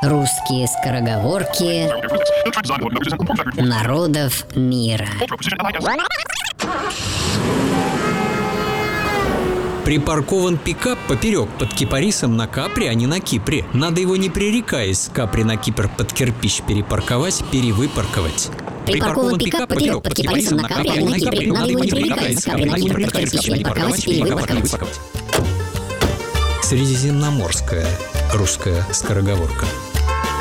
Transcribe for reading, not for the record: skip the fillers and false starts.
Русские скороговорки народов мира. Припаркован пикап поперек под кипарисом на Капри, а не на Кипре. Надо его, не пререкаясь с Капри на Кипр, под кирпич перепарковать, перевыпарковать. Припаркован пикап поперек под кипарисом на Капри, а не на Кипре. Надо его не пререкаясь с Капри на Кипр, под кирпич перепарковать, перевыпарковать. Средиземноморская русская скороговорка.